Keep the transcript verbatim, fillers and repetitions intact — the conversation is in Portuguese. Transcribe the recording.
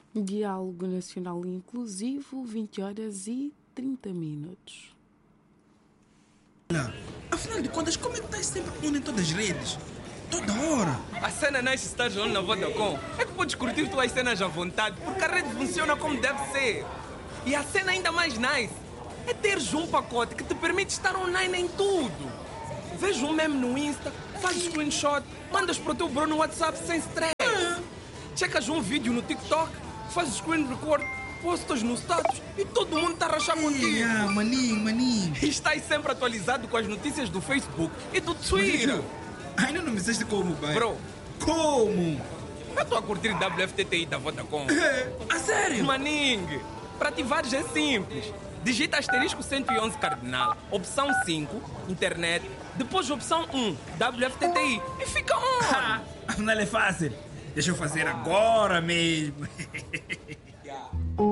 Diálogo Nacional Inclusivo, vinte horas e trinta minutos. Olha, afinal de contas, como é que estás sempre on em todas as redes? Toda hora. A cena não é estar on na Vodacom. É que podes curtir tuas cenas à vontade, porque a rede funciona como deve ser. E a cena ainda mais nice é teres um pacote que te permite estar online em tudo. Veja um meme no Insta, fazes screenshot, mandas para o teu bro no WhatsApp sem stress. Checas um vídeo no TikTok, fazes screen record, postas no status e todo mundo está a rachar contigo. Yeah, maninho, maninho. E estás sempre atualizado com as notícias do Facebook e do Twitter. Ainda não me disseste como, pai. Bro, Como? eu estou a curtir W F T T I da Vodacom. É, a sério? Maning, para ativares é simples. Digita asterisco cento e onze cardinal, opção cinco, internet, depois opção um, W F T T I e fica on. Ah, afinal é fácil. Deixa eu fazer agora mesmo.